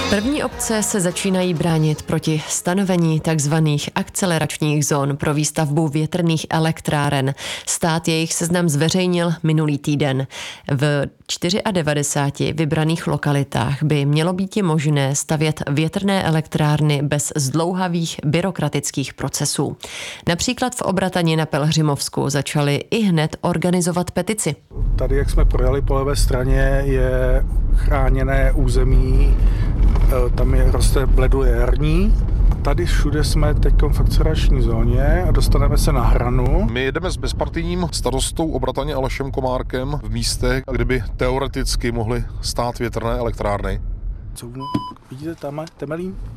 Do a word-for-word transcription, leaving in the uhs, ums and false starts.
První obce se začínají bránit proti stanovení tzv. Akceleračních zón pro výstavbu větrných elektráren. Stát jejich seznam zveřejnil minulý týden. V devadesát čtyři vybraných lokalitách by mělo být možné stavět větrné elektrárny bez zdlouhavých byrokratických procesů. Například v Obratani na Pelhřimovsku začali i hned organizovat petici. Tady, jak jsme projeli po levé straně, je chráněné území, tam je roste bleduje jarní. Tady všude jsme teď v akcelerační zóně a dostaneme se na hranu. My jedeme s bezpartijním starostou Obrataně Alešem Komárkem v místech, kde by teoreticky mohly stát větrné elektrárny. Co? Vidíte tamhle Temelín?